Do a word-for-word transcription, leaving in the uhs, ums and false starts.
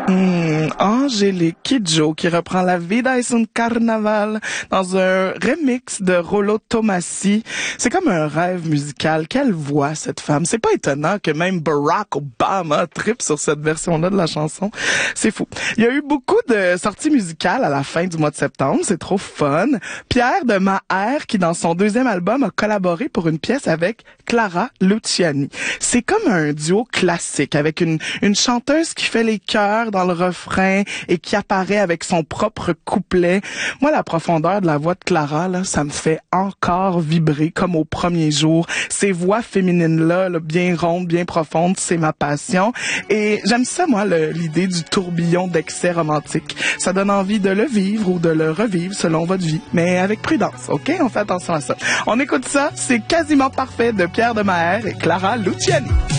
Mmh, Angélique Kidjo qui reprend La Vida es un Carnaval dans un remix de Rollo Tomassi. C'est comme un rêve musical. Quelle voix cette femme. C'est pas étonnant que même Barack Obama tripe sur cette version-là de la chanson. C'est fou. Il y a eu beaucoup de sorties musicales à la fin du mois de septembre. C'est trop fun. Pierre de Maher qui dans son deuxième album a collaboré pour une pièce avec Clara Luciani. C'est comme un duo classique avec une, une chanteuse qui fait les chœurs dans le refrain et qui apparaît avec son propre couplet. Moi, la profondeur de la voix de Clara, là, ça me fait encore vibrer comme au premier jour. Ces voix féminines-là, là, bien rondes, bien profondes, c'est ma passion. Et j'aime ça, moi, le, l'idée du tourbillon d'excès romantique. Ça donne envie de le vivre ou de le revivre selon votre vie, mais avec prudence, OK? On fait attention à ça. On écoute ça, c'est quasiment parfait de Pierre de Maher et Clara Luciani.